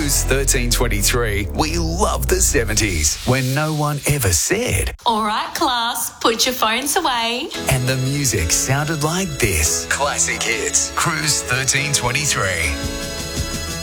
Cruise 1323, we love the 70s when no one ever said. All right, class, put your phones away. And the music sounded like this. Classic hits. Cruise 1323.